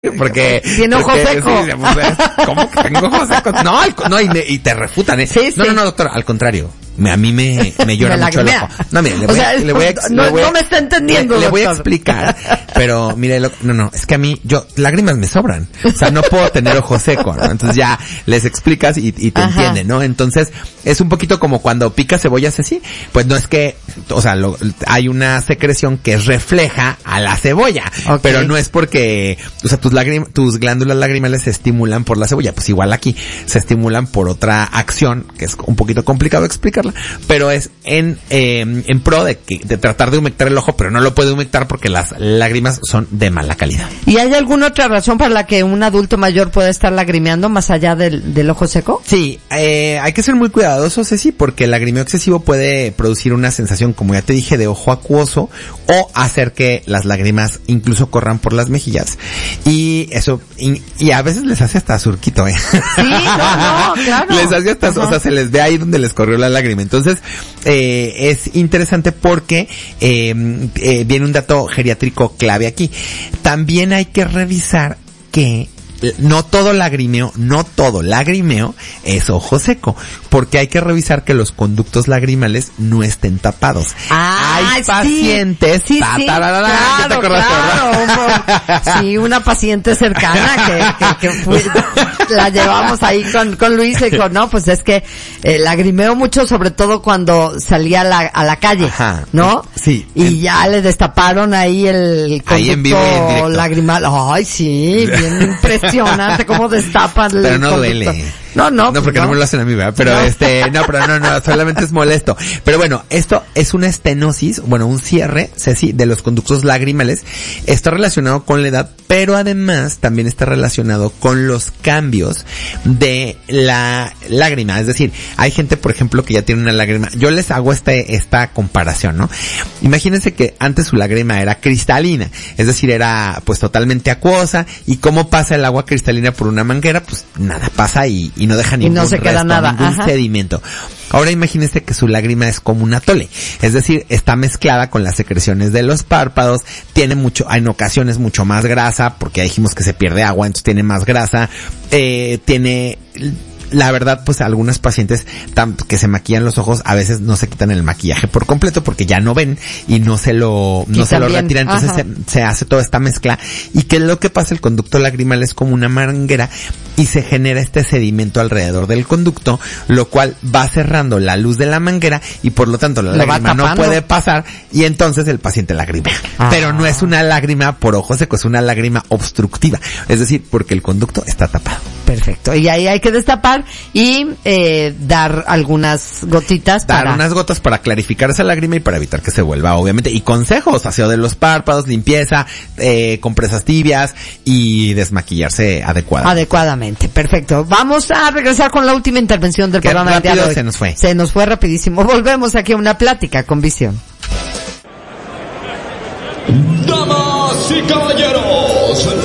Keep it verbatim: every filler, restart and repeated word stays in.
Porque tiene ojo porque, seco. Sí, pues, ¿cómo que tengo ojo seco? No, al, no y, y te refutan, ¿eh? Sí, no, sí. no, no, doctor, al contrario. A mí me, me llora me mucho el ojo. No, mire, le voy, o sea, a, le voy a, no, le voy a, no me está entendiendo, le, le voy a doctor. explicar, pero mire, lo, no, no, es que a mí, yo, lágrimas me sobran. O sea, no puedo tener ojo seco, ¿no? Entonces ya les explicas y, y te Ajá. entienden, ¿no? Entonces, es un poquito como cuando picas cebollas así, pues no es que, o sea, lo, hay una secreción que refleja a la cebolla, Okay. pero no es porque, o sea, tus lágrimas, tus glándulas lagrimales se estimulan por la cebolla, pues igual aquí se estimulan por otra acción, que es un poquito complicado explicarla, pero es en, eh, en pro de que, de tratar de humectar el ojo, pero no lo puede humectar porque las lágrimas son de mala calidad. ¿Y hay alguna otra razón para la que un adulto mayor puede estar lagrimeando más allá del, del ojo seco? Sí, eh, hay que ser muy cuidadosos, Ceci, porque el lagrimeo excesivo puede producir una sensación, como ya te dije, de ojo acuoso o hacer que las lágrimas incluso corran por las mejillas. Y eso, y, y a veces les hace hasta surquito, ¿eh? Sí, no, no, claro. Les hace hasta, Ajá. o sea, se les ve ahí donde les corrió la lágrima. Entonces, eh, es interesante porque, eh, eh, viene un dato geriátrico clave aquí. También hay que revisar que no todo lagrimeo, no todo lagrimeo es ojo seco, porque hay que revisar que los conductos lagrimales no estén tapados. Ah, hay pacientes, sí, ta, sí, ta, ta, ta, claro, ¿ya te acordaste, claro, sí, una paciente cercana que, que, que fue, la llevamos ahí con, con Luis y dijo, no, pues es que eh, lagrimeo mucho, sobre todo cuando salía a la, a la calle, Ajá, ¿no? Sí. Y en, ya le destaparon ahí el ahí en vivo y en conducto directo. lagrimal. Ay, sí, bien impresionante cómo destapan el Pero no conducto. duele. No, no. No, porque no, no me lo hacen a mí, ¿verdad? Pero no. este, no, pero no, no, solamente es molesto. Pero bueno, esto es una estenosis, bueno, un cierre, Ceci, de los conductos lagrimales. Está relacionado con la edad, pero además también está relacionado con los cambios de la lágrima. Es decir, hay gente, por ejemplo, que ya tiene una lágrima. Yo les hago este, esta comparación, ¿no? Imagínense que antes su lágrima era cristalina. Es decir, era pues totalmente acuosa. ¿Y cómo pasa el agua cristalina por una manguera? Pues nada, pasa y, y no deja ningún y no se resto, queda nada. ningún Ajá. sedimento. Ahora imagínese que su lágrima es como un atole, es decir, está mezclada con las secreciones de los párpados, tiene mucho, en ocasiones mucho más grasa, porque ya dijimos que se pierde agua, entonces tiene más grasa, eh, tiene, la verdad, pues algunas pacientes tan, que se maquillan los ojos a veces no se quitan el maquillaje por completo porque ya no ven y no se lo, no se lo retiran, entonces se, se hace toda esta mezcla. ¿Y qué es lo que pasa? El conducto lagrimal es como una manguera y se genera este sedimento alrededor del conducto, lo cual va cerrando la luz de la manguera y por lo tanto la lo lágrima no puede pasar y entonces el paciente lagrimea. Ah. Pero no es una lágrima por ojo seco, es una lágrima obstructiva, es decir, porque el conducto está tapado. Perfecto. Y ahí hay que destapar y eh, dar algunas gotitas dar para... unas gotas para clarificar esa lágrima y para evitar que se vuelva, obviamente. Y consejos, aseo de los párpados, limpieza, eh, compresas tibias y desmaquillarse adecuadamente. Adecuadamente. Perfecto. Vamos a regresar con la última intervención del Qué programa del día de hoy. se nos fue. Se nos fue rapidísimo. Volvemos aquí a una plática con Visión. Damas y caballeros,